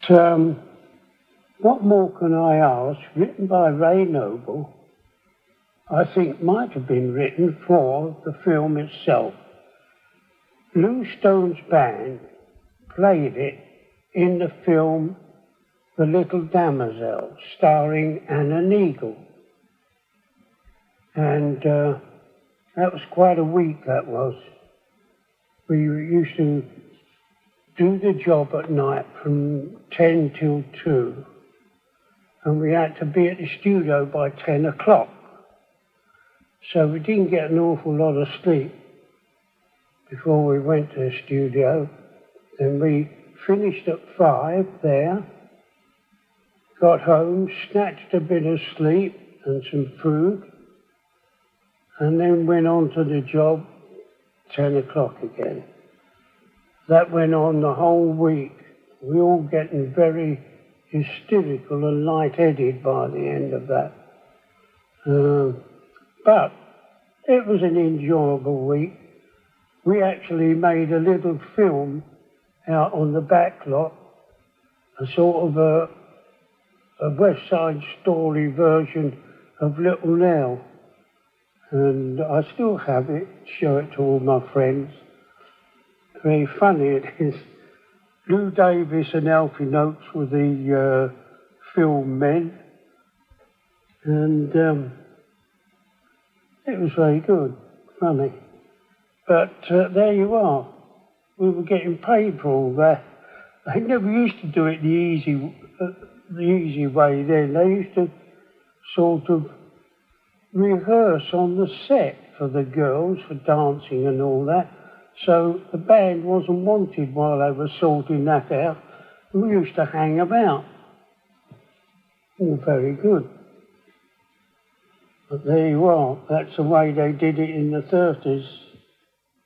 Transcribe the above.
What More Can I Ask, written by Ray Noble, I think might have been written for the film itself. Blue Stone's band played it in the film The Little Damozel, starring Anna Neagle. And that was quite a week, that was. We used to do the job at night from 10 till 2, and we had to be at the studio by 10 o'clock. So we didn't get an awful lot of sleep before we went to the studio. Then we finished at 5 there, got home, snatched a bit of sleep and some food, and then went on to the job 10 o'clock again. That went on the whole week. We all getting very hysterical and light-headed by the end of that. But it was an enjoyable week. We actually made a little film out on the back lot, a sort of a West Side Story version of Little Nell. And I still have it, show it to all my friends. Very funny it is. Lou Davis and Alfie Noakes were the film men. And it was very good, funny. But there you are. We were getting paid for all that. They never used to do it the easy way then. They used to sort of rehearse on the set for the girls, for dancing and all that. So the band wasn't wanted while they were sorting that out. We used to hang about. All very good. But there you are. That's the way they did it in the 30s.